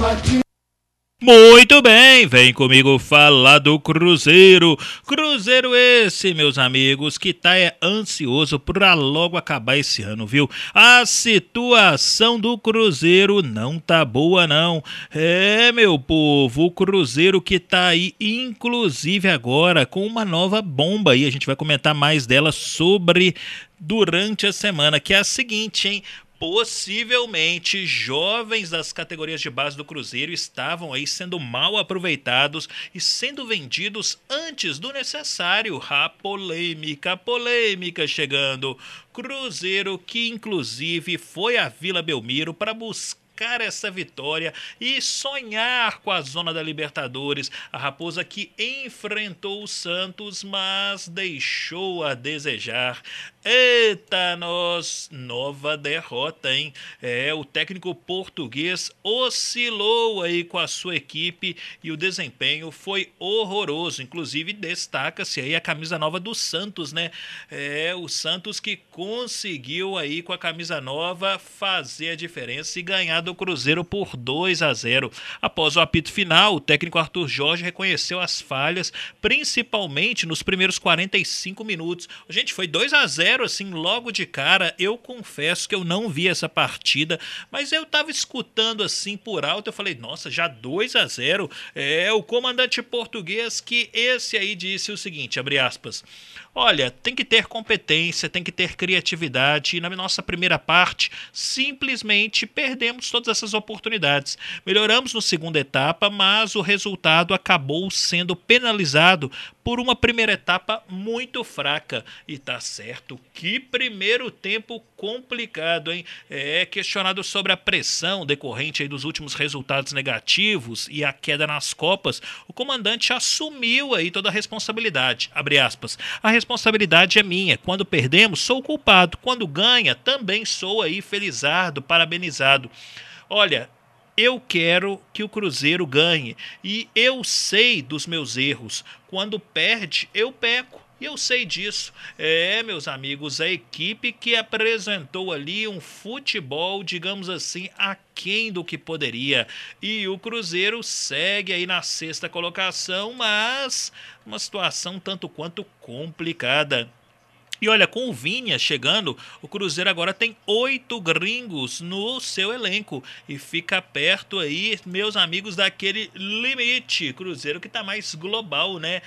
Muito bem, vem comigo falar do Cruzeiro. Cruzeiro esse, meus amigos, que tá ansioso pra logo acabar esse ano, viu? A situação do Cruzeiro não tá boa, não. Meu povo, o Cruzeiro que tá aí, inclusive agora, com uma nova bomba aí. A gente vai comentar mais dela durante a semana, que é a seguinte, hein? Possivelmente, jovens das categorias de base do Cruzeiro estavam aí sendo mal aproveitados e sendo vendidos antes do necessário. A polêmica chegando. Cruzeiro que inclusive foi à Vila Belmiro para buscar essa vitória e sonhar com a zona da Libertadores. A Raposa que enfrentou o Santos, mas deixou a desejar. Eita, nova derrota, hein? O técnico português oscilou aí com a sua equipe e o desempenho foi horroroso. Inclusive, destaca-se aí a camisa nova do Santos, né? O Santos que conseguiu aí com a camisa nova fazer a diferença e ganhar do Cruzeiro por 2-0. Após o apito final, o técnico Arthur Jorge reconheceu as falhas, principalmente nos primeiros 45 minutos. Gente, foi 2-0 assim, logo de cara. Eu confesso que eu não vi essa partida, mas eu tava escutando assim por alto, eu falei, nossa, já 2-0. O comandante português que esse aí disse o seguinte, abre aspas, olha, tem que ter competência, tem que ter criatividade e na nossa primeira parte simplesmente perdemos todas essas oportunidades. Melhoramos na segunda etapa, mas o resultado acabou sendo penalizado por uma primeira etapa muito fraca. E tá certo, que primeiro tempo complicado, hein? Questionado sobre a pressão decorrente aí dos últimos resultados negativos e a queda nas Copas, o comandante assumiu aí toda a responsabilidade. Abre aspas, a responsabilidade é minha. Quando perdemos, sou o culpado. Quando ganha, também sou aí felizardo, parabenizado. Olha, eu quero que o Cruzeiro ganhe e eu sei dos meus erros. Quando perde, eu peco. E eu sei disso. Meus amigos, a equipe que apresentou ali um futebol, digamos assim, aquém do que poderia. E o Cruzeiro segue aí na sexta colocação, mas uma situação tanto quanto complicada. E olha, com o Vinha chegando, o Cruzeiro agora tem 8 gringos no seu elenco e fica perto aí, meus amigos, daquele limite. Cruzeiro que tá mais global, né?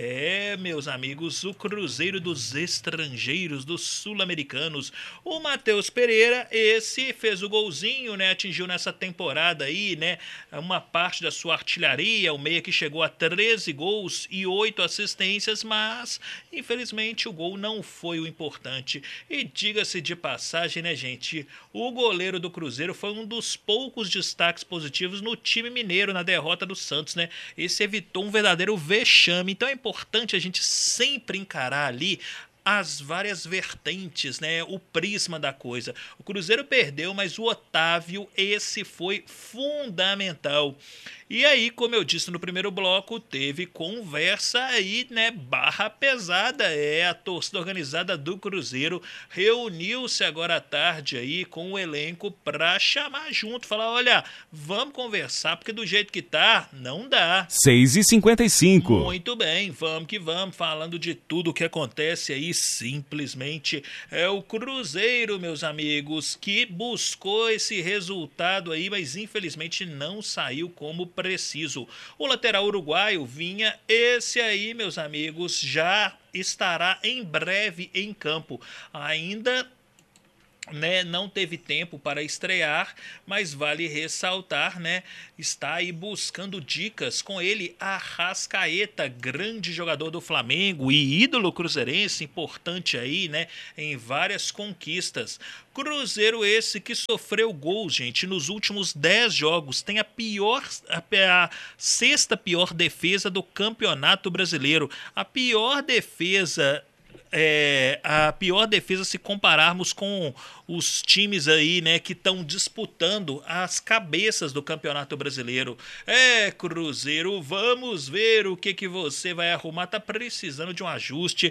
Meus amigos, o Cruzeiro dos estrangeiros, dos sul-americanos. O Matheus Pereira, esse fez o golzinho, né? Atingiu nessa temporada aí, né? Uma parte da sua artilharia, o meia que chegou a 13 gols e 8 assistências, mas infelizmente o gol não foi o importante. E diga-se de passagem, né, gente? O goleiro do Cruzeiro foi um dos poucos destaques positivos no time mineiro na derrota do Santos, né? Esse evitou um verdadeiro vexame. Então é importante a gente sempre encarar ali as várias vertentes, né? O prisma da coisa. O Cruzeiro perdeu, mas o Otávio, esse foi fundamental. E aí, como eu disse no primeiro bloco, teve conversa aí, né? Barra pesada. A torcida organizada do Cruzeiro reuniu-se agora à tarde aí com o elenco pra chamar junto, falar, olha, vamos conversar, porque do jeito que tá, não dá. 6h55. Muito bem, vamos que vamos, falando de tudo o que acontece aí, simplesmente é o Cruzeiro, meus amigos, que buscou esse resultado aí, mas infelizmente não saiu como preciso. O lateral uruguaio Vinha, esse aí, meus amigos, já estará em breve em campo. Ainda não teve tempo para estrear, mas vale ressaltar, está aí buscando dicas com ele, Arrascaeta, grande jogador do Flamengo e ídolo cruzeirense, importante aí, em várias conquistas. Cruzeiro esse que sofreu gols, gente, nos últimos 10 jogos, tem a sexta pior defesa do Campeonato Brasileiro, a pior defesa a pior defesa se compararmos com os times aí, né, que estão disputando as cabeças do Campeonato Brasileiro. Cruzeiro, vamos ver o que você vai arrumar, tá precisando de um ajuste.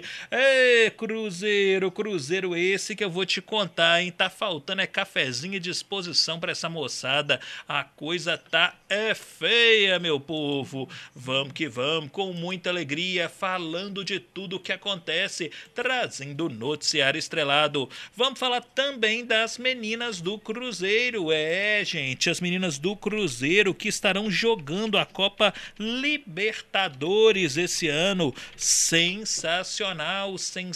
Cruzeiro esse que eu vou te contar, hein, tá faltando cafezinho e disposição para essa moçada. A coisa tá feia, meu povo. Vamos que vamos, com muita alegria, falando de tudo o que acontece, trazendo o noticiário estrelado. Vamos falar também das meninas do Cruzeiro. Gente, as meninas do Cruzeiro que estarão jogando a Copa Libertadores esse ano. Sensacional.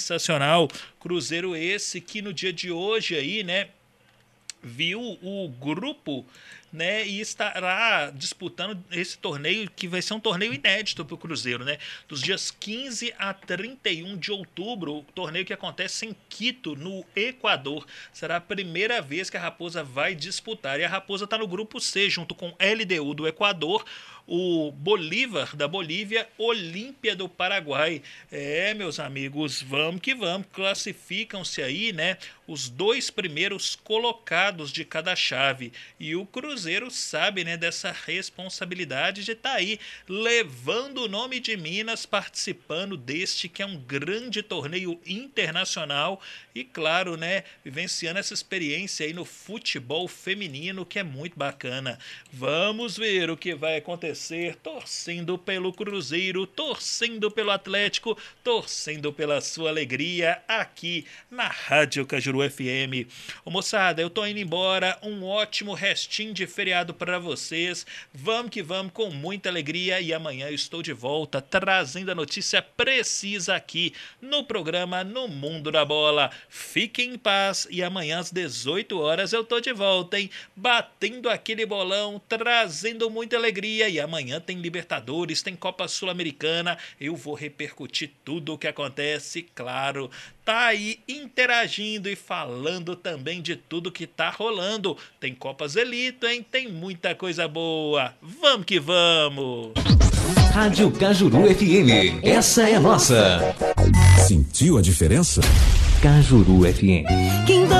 Cruzeiro esse que no dia de hoje aí, né, viu o grupo, né, e estará disputando esse torneio que vai ser um torneio inédito para o Cruzeiro, né, dos dias 15 a 31 de outubro, o torneio que acontece em Quito, no Equador. Será a primeira vez que a Raposa vai disputar, e a Raposa está no grupo C, junto com LDU do Equador, o Bolívar da Bolívia, Olímpia do Paraguai. Meus amigos, vamos que vamos, classificam-se aí, né, os 2 primeiros colocados de cada chave, e o Cruzeiro sabe, né, dessa responsabilidade de estar aí levando o nome de Minas, participando deste que é um grande torneio internacional e, claro, né, vivenciando essa experiência aí no futebol feminino, que é muito bacana. Vamos ver o que vai acontecer, torcendo pelo Cruzeiro, torcendo pelo Atlético, torcendo pela sua alegria aqui na Rádio Cajuru FM. Moçada, eu tô indo embora, um ótimo restinho de feriado para vocês. Vamos que vamos, com muita alegria, e amanhã eu estou de volta trazendo a notícia precisa aqui no programa No Mundo da Bola. Fiquem em paz, e amanhã às 18 horas eu tô de volta, hein? Batendo aquele bolão, trazendo muita alegria, e amanhã tem Libertadores, tem Copa Sul-Americana, eu vou repercutir tudo o que acontece, claro, tá aí interagindo e falando também de tudo que tá rolando. Tem Copas Elite, hein? Tem muita coisa boa. Vamos que vamos! Rádio Cajuru FM, essa é nossa. Sentiu a diferença? Cajuru FM.